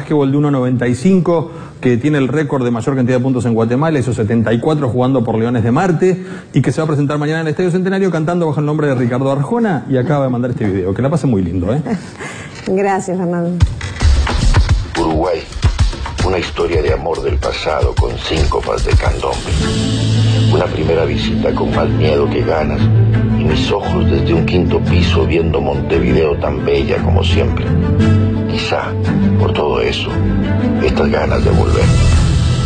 básquetbol de 1.95, que tiene el récord de mayor cantidad de puntos en Guatemala, hizo 74 jugando por Leones de Marte, y que se va a presentar mañana en el Estadio Centenario cantando bajo el nombre de Ricardo Arjona, y acaba de mandar este video. Que la pase muy lindo, ¿eh? Gracias, Fernando. Uruguay, una historia de amor del pasado con síncopas de candombe. Una primera visita con más miedo que ganas, y mis ojos desde un quinto piso viendo Montevideo tan bella como siempre. Quizá, por todo eso, estas ganas de volver.